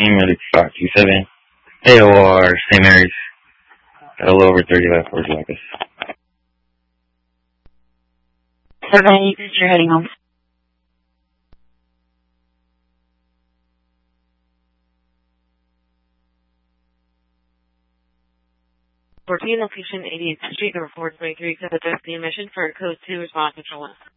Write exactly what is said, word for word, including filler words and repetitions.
Medic five two seven. A O R, Saint Mary's. Got a little over thirty-five towards Marcus. seven eight, you're heading home. fourteen, location eighty-eighth Street, number four twenty-three, accept the deputy admission for code two response control.